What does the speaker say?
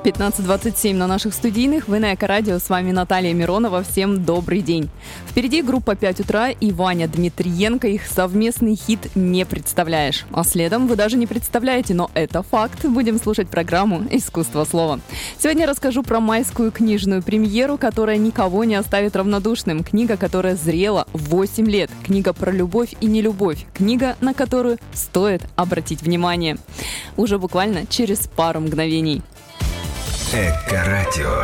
15:27 на наших студийных. Вы на Эко-радио. С вами Наталья Миронова. Всем добрый день. Впереди группа «5 утра» и Ваня Дмитриенко. Их совместный хит «Не представляешь». А следом вы даже не представляете, но это факт. Будем слушать программу «Искусство слова». Сегодня расскажу про майскую книжную премьеру, которая никого не оставит равнодушным. Книга, которая зрела 8 лет. Книга про любовь и нелюбовь. Книга, на которую стоит обратить внимание. Уже буквально через пару мгновений. Эко-радио.